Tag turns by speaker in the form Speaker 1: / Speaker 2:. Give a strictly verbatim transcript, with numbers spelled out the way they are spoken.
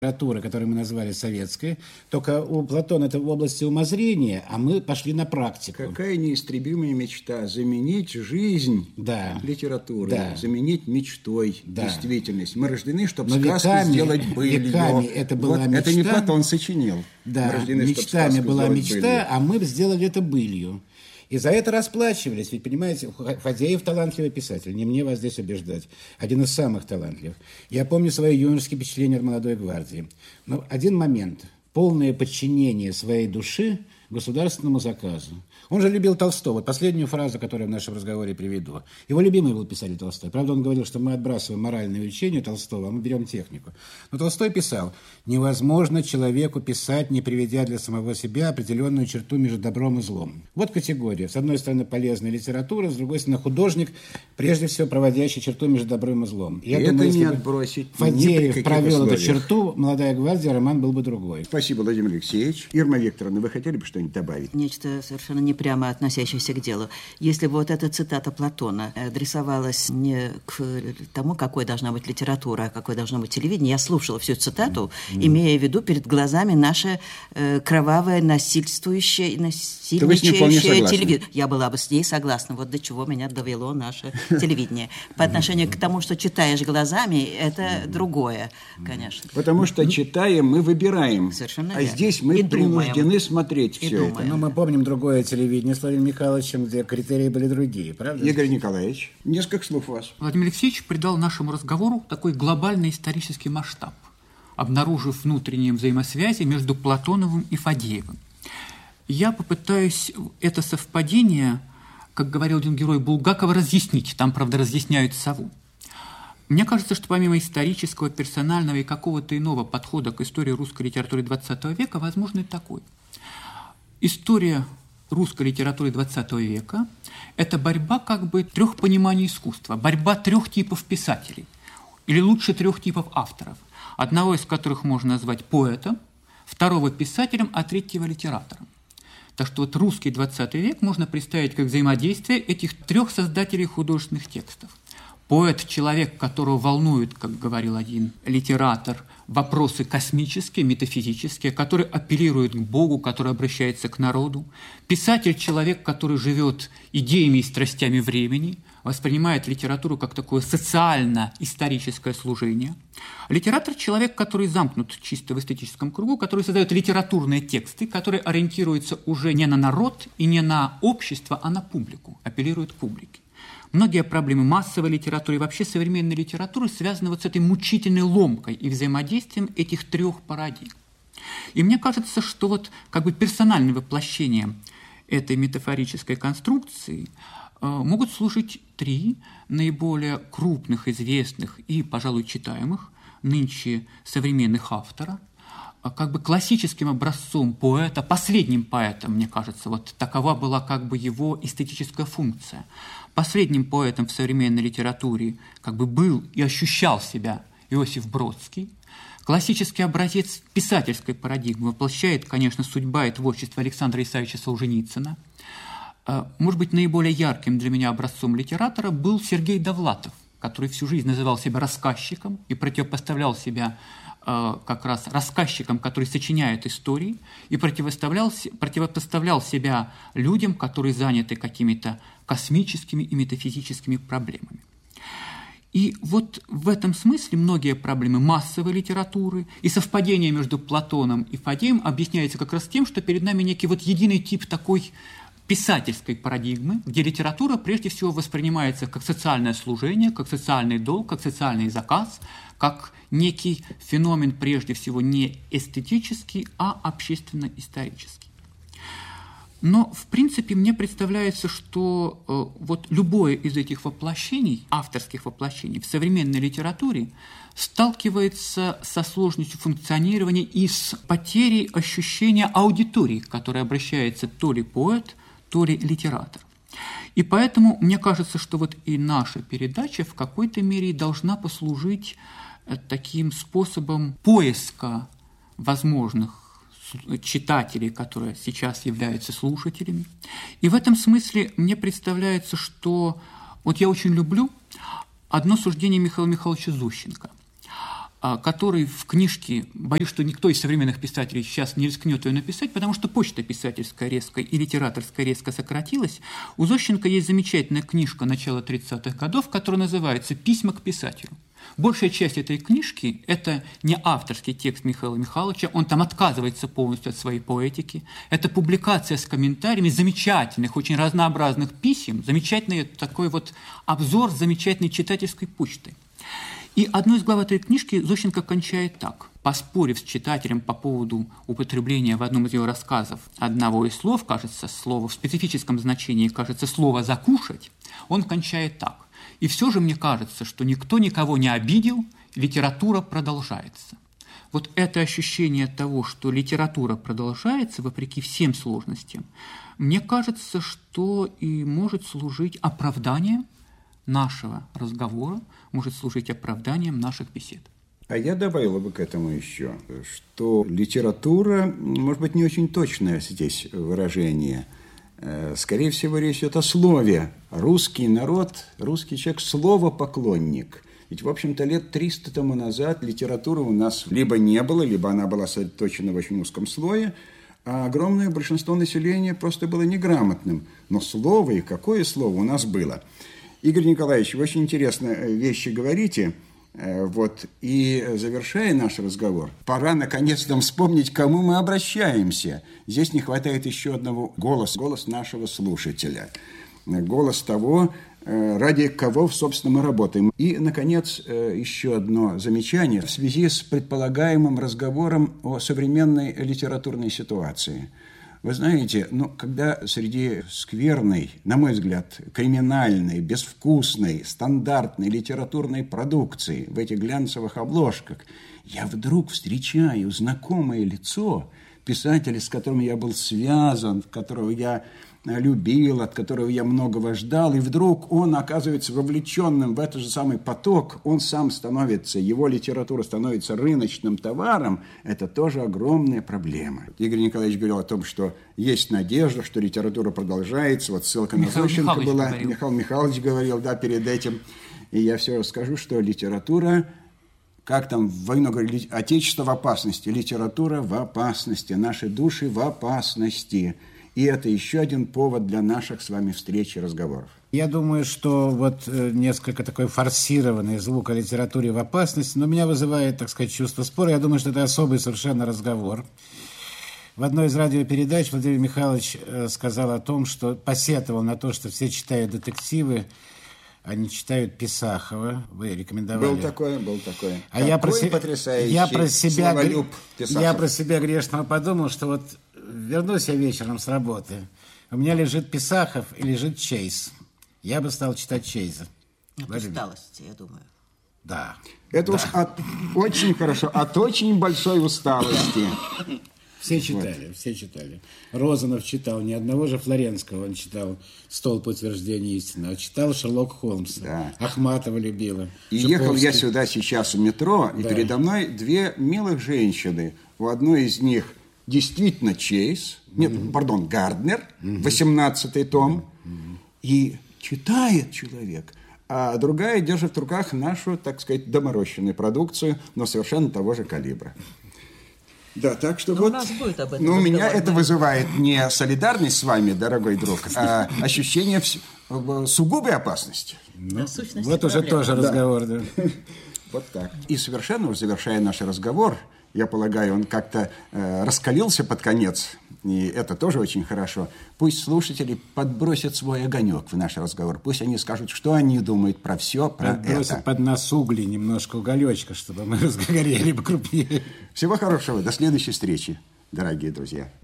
Speaker 1: литературы, которую мы назвали советской, только у Платона это в области умозрения, а мы пошли на практику.
Speaker 2: Какая неистребимая мечта заменить жизнь
Speaker 1: да.
Speaker 2: литературой,
Speaker 1: да.
Speaker 2: заменить мечтой да. действительность. Мы рождены, чтобы
Speaker 1: Но
Speaker 2: сказку
Speaker 1: веками,
Speaker 2: сделать былью.
Speaker 1: Веками это была
Speaker 2: вот,
Speaker 1: мечта.
Speaker 2: Это не Платон сочинил.
Speaker 1: Да,
Speaker 2: рождены,
Speaker 1: мечтами была мечта,
Speaker 2: былью.
Speaker 1: а мы сделали это былью. И за это расплачивались. Ведь, понимаете, Фадеев талантливый писатель. Не мне вас здесь убеждать. Один из самых талантливых. Я помню свои юношеские впечатления от «Молодой гвардии». Но один момент. Полное подчинение своей души государственному заказу. Он же любил Толстого. Вот последнюю фразу, которую в нашем разговоре приведу. Его любимый был писатель Толстой. Правда, он говорил, что мы отбрасываем моральное учение Толстого, а мы берем технику. Но Толстой писал: невозможно человеку писать, не приведя для самого себя определенную черту между добром и злом. Вот категория. С одной стороны, полезная литература, с другой стороны, художник, прежде всего, проводящий черту между добром и злом.
Speaker 2: И Я думаю, это не отбросить.
Speaker 1: Фадеев провел эту черту, «Молодая гвардия», роман был бы другой.
Speaker 2: Спасибо, Владимир Алексеевич. Ирма Викторовна, вы хотели бы что-нибудь добавить?
Speaker 3: Нечто совершенно не прямо относящееся к делу. Если бы вот эта цитата Платона адресовалась не к тому, какой должна быть литература, а какой должно быть телевидение, я слушала всю цитату, mm-hmm. имея в виду перед глазами наше э, кровавое, насильствующее, насильничающее телевидение. Я была бы с ней согласна. Вот до чего меня довело наше телевидение. По отношению к тому, что читаешь глазами, это другое, конечно.
Speaker 2: Потому что, читаем, мы выбираем.
Speaker 3: Совершенно
Speaker 2: а
Speaker 3: верно.
Speaker 2: здесь мы
Speaker 3: и
Speaker 2: принуждены
Speaker 3: думаем.
Speaker 2: смотреть
Speaker 3: и
Speaker 2: все
Speaker 3: думаем.
Speaker 2: это.
Speaker 1: Но мы помним другое телевидение с Владимиром Михайловичем, где критерии были другие, правда?
Speaker 2: Игорь Николаевич, несколько слов у вас.
Speaker 4: Владимир Алексеевич придал нашему разговору такой глобальный исторический масштаб, обнаружив внутренние взаимосвязи между Платоновым и Фадеевым. Я попытаюсь это совпадение, как говорил один герой Булгакова, разъяснить. Там, правда, разъясняют сову. Мне кажется, что помимо исторического, персонального и какого-то иного подхода к истории русской литературы двадцатого века, возможно и такой. История русской литературы двадцатого века – это борьба как бы трех пониманий искусства, борьба трех типов писателей, или лучше трех типов авторов, одного из которых можно назвать поэтом, второго – писателем, а третьего – литератором. Так что вот русский двадцатый век можно представить как взаимодействие этих трех создателей художественных текстов. Поэт – человек, которого волнует, как говорил один литератор, вопросы космические, метафизические, который апеллирует к Богу, который обращается к народу. Писатель – человек, который живет идеями и страстями времени, воспринимает литературу как такое социально-историческое служение. Литератор – человек, который замкнут чисто в эстетическом кругу, который создает литературные тексты, которые ориентируются уже не на народ и не на общество, а на публику, апеллируют к публике. Многие проблемы массовой литературы и вообще современной литературы связаны вот с этой мучительной ломкой и взаимодействием этих трех парадигм. И мне кажется, что вот как бы персональным воплощением этой метафорической конструкции э, могут служить три наиболее крупных, известных и, пожалуй, читаемых нынче современных автора. Как бы классическим образцом поэта, последним поэтом, мне кажется, вот такова была как бы его эстетическая функция. Последним поэтом в современной литературе как бы был и ощущал себя Иосиф Бродский. Классический образец писательской парадигмы воплощает, конечно, судьба и творчество Александра Исаевича Солженицына. Может быть, наиболее ярким для меня образцом литератора был Сергей Довлатов, который всю жизнь называл себя рассказчиком и противопоставлял себя как раз рассказчиком, который сочиняет истории, и противопоставлял, противопоставлял себя людям, которые заняты какими-то космическими и метафизическими проблемами. И вот в этом смысле многие проблемы массовой литературы и совпадение между Платоном и Фадеем объясняется как раз тем, что перед нами некий вот единый тип такой писательской парадигмы, где литература прежде всего воспринимается как социальное служение, как социальный долг, как социальный заказ, как некий феномен прежде всего не эстетический, а общественно-исторический. Но, в принципе, мне представляется, что э, вот любое из этих воплощений, авторских воплощений в современной литературе сталкивается со сложностью функционирования и с потерей ощущения аудитории, к которой обращается то ли поэт, то ли литератор. И поэтому мне кажется, что вот и наша передача в какой-то мере должна послужить таким способом поиска возможных читателей, которые сейчас являются слушателями. И в этом смысле мне представляется, что вот я очень люблю одно суждение Михаила Михайловича Зощенко. который в книжке, боюсь, что никто из современных писателей сейчас не рискнет ее написать, потому что почта писательская резко и литераторская резко сократилась. У Зощенко есть замечательная книжка начала тридцатых годов, которая называется «Письма к писателю». Большая часть этой книжки – это не авторский текст Михаила Михайловича, он там отказывается полностью от своей поэтики. Это публикация с комментариями замечательных, очень разнообразных писем, замечательный такой вот обзор замечательной читательской почты. И одну из глав этой книжки Зощенко кончает так. Поспорив с читателем по поводу употребления в одном из его рассказов одного из слов, кажется, слово в специфическом значении, кажется, слово «закушать», он кончает так. И все же мне кажется, что никто никого не обидел, литература продолжается. Вот это ощущение того, что литература продолжается, вопреки всем сложностям, мне кажется, что и может служить оправданием нашего разговора, может служить оправданием наших бесед.
Speaker 2: А я добавила бы к этому еще, что литература, может быть, не очень точное здесь выражение. Скорее всего, речь идет о слове. Русский народ, русский человек – словопоклонник. Ведь, в общем-то, лет триста тому назад литературы у нас либо не было, либо она была сосредоточена в очень узком слое, а огромное большинство населения просто было неграмотным. Но слово, и какое слово у нас было. Игорь Николаевич, вы очень интересные вещи говорите. Вот, и завершая наш разговор, пора наконец-то вспомнить, к кому мы обращаемся. Здесь не хватает еще одного голоса, голос нашего слушателя, голос того, ради кого, собственно, мы работаем. И, наконец, еще одно замечание в связи с предполагаемым разговором о современной литературной ситуации. Вы знаете, ну, когда среди скверной, на мой взгляд, криминальной, безвкусной, стандартной литературной продукции в этих глянцевых обложках я вдруг встречаю знакомое лицо писателя, с которым я был связан, которого я любил, от которого я многого ждал, и вдруг он оказывается вовлеченным в этот же самый поток, он сам становится, его литература становится рыночным товаром, это тоже огромная проблема. Игорь Николаевич говорил о том, что есть надежда, что литература продолжается, вот ссылка на Зощенко была, говорил. Михаил Михайлович говорил, да, перед этим, и я все скажу, что литература, как там в войну говорили, отечество в опасности, литература в опасности, наши души в опасности. И это еще один повод для наших с вами встреч и разговоров.
Speaker 1: Я думаю, что вот несколько такой форсированный звук о литературе в опасности, но меня вызывает, так сказать, чувство спора. Я думаю, что это особый совершенно разговор. В одной из радиопередач Владимир Михайлович сказал о том, что посетовал на то, что все читают детективы, они читают Писахова. Вы рекомендовали.
Speaker 2: Был такое, был такое.
Speaker 1: А Какой я про,
Speaker 2: потрясающий
Speaker 1: я про себя,
Speaker 2: словолюб Писахов.
Speaker 1: Я про себя грешного подумал, что вот вернусь я вечером с работы, у меня лежит Писахов и лежит Чейз. Я бы стал читать Чейза.
Speaker 3: От усталости, я думаю.
Speaker 1: Да.
Speaker 2: Это
Speaker 1: да.
Speaker 2: уж от, очень хорошо, от очень большой усталости.
Speaker 1: Все читали, вот. все читали. Розанов читал, ни одного же Флоренского он читал «Столб утверждения истины», а читал Шерлок Холмса, да. Ахматова любила.
Speaker 2: И Жуковский. Ехал я сюда сейчас в метро, и да. передо мной две милых женщины. У одной из них действительно Чейз, нет, mm-hmm. пардон, Гарднер, восемнадцатый том, mm-hmm. и читает человек, а другая держит в руках нашу, так сказать, доморощенную продукцию, но совершенно того же калибра. Да, так что но вот, ну, у меня это вызывает не солидарность с вами, дорогой друг, а ощущение в... сугубой опасности.
Speaker 1: Ну, вот уже тоже разговор, да.
Speaker 2: Вот так. И совершенно, завершая наш разговор, я полагаю, он как-то э, раскалился под конец, и это тоже очень хорошо. Пусть слушатели подбросят свой огонек в наш разговор, пусть они скажут, что они думают про все, про
Speaker 1: подбросят
Speaker 2: это.
Speaker 1: Под нас угли немножко уголечка, чтобы мы разгорели покрупнее.
Speaker 2: Всего хорошего, до следующей встречи, дорогие друзья.